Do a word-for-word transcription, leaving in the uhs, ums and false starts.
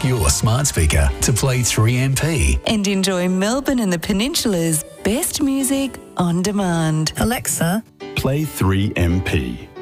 ask your smart speaker to play three M P. And enjoy Melbourne and the Peninsula's best music on demand. Alexa, Play three M P.